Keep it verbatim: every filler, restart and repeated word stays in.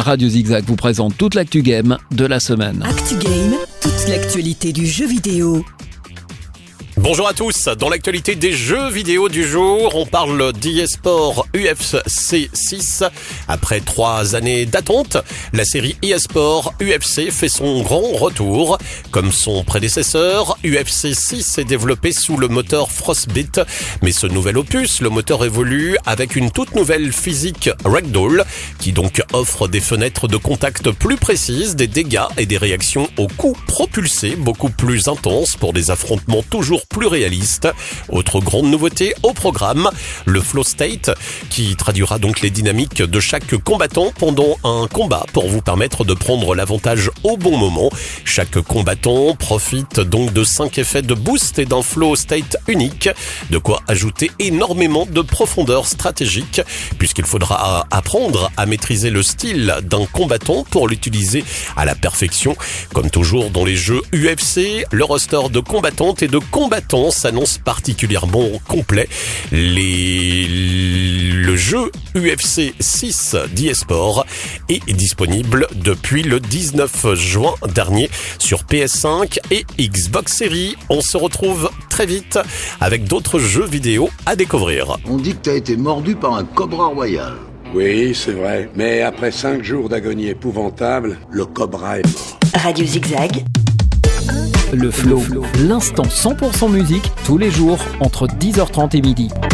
Radio Zigzag vous présente toute l'actu game de la semaine. Actu Game, toute l'actualité du jeu vidéo. Bonjour à tous, dans l'actualité des jeux vidéo du jour, on parle d'eSport U F C six. Après trois années d'attente, la série eSport U F C fait son grand retour. Comme son prédécesseur, U F C six est développé sous le moteur Frostbite. Mais ce nouvel opus, le moteur évolue avec une toute nouvelle physique Ragdoll, qui donc offre des fenêtres de contact plus précises, des dégâts et des réactions aux coups propulsés beaucoup plus intenses pour des affrontements toujours plus réaliste. Autre grande nouveauté au programme, le Flow State, qui traduira donc les dynamiques de chaque combattant pendant un combat pour vous permettre de prendre l'avantage au bon moment. Chaque combattant profite donc de cinq effets de boost et d'un Flow State unique, de quoi ajouter énormément de profondeur stratégique, puisqu'il faudra apprendre à maîtriser le style d'un combattant pour l'utiliser à la perfection. Comme toujours dans les jeux U F C, le roster de combattantes et de combattants s'annonce particulièrement complet. Les... Le jeu U F C six d'eSport est disponible depuis le dix-neuf juin dernier sur P S cinq et Xbox Series. On se retrouve très vite avec d'autres jeux vidéo à découvrir. On dit que t'as été mordu par un cobra royal. Oui, c'est vrai. Mais après cinq jours d'agonie épouvantable, le cobra est mort. Radio Zigzag. Le Flow, l'instant cent pour cent musique, tous les jours entre dix heures trente et midi.